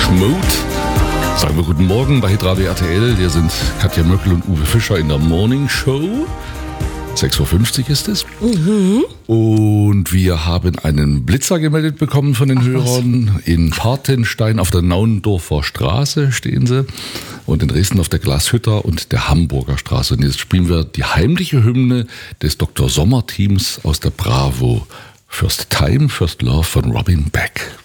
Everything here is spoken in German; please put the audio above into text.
Mode. Sagen wir guten Morgen bei Hitradio RTL. Hier sind Katja Möckel und Uwe Fischer in der Morning Show. 6.50 Uhr ist es. Und wir haben einen Blitzer gemeldet bekommen von den Hörern. In Partenstein auf der Naundorfer Straße stehen sie. Und in Dresden auf der Glashütter und der Hamburger Straße. Und jetzt spielen wir die heimliche Hymne des Dr. Sommer Teams aus der Bravo. First Time, First Love von Robin Beck.